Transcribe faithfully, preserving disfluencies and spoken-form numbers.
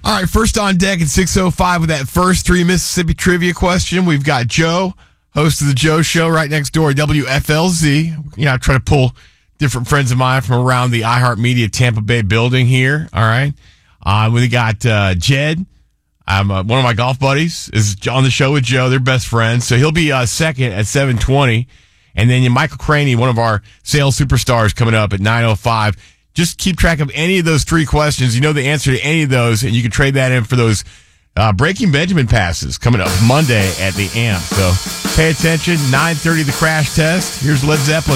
All right, first on deck at six oh five with that first three Mississippi trivia question. We've got Joe, host of the Joe Show, right next door, W F L Z. You know, I try to pull different friends of mine from around the iHeartMedia Tampa Bay building here. All right. Uh, we got uh, Jed. I'm uh, one of my golf buddies is on the show with Joe. They're best friends. So he'll be uh, second at seven twenty. And then Michael Craney, one of our sales superstars, coming up at nine oh five. Just keep track of any of those three questions. You know the answer to any of those, and you can trade that in for those uh, Breaking Benjamin passes coming up Monday at the A M P. So pay attention. nine thirty, the crash test. Here's Led Zeppelin.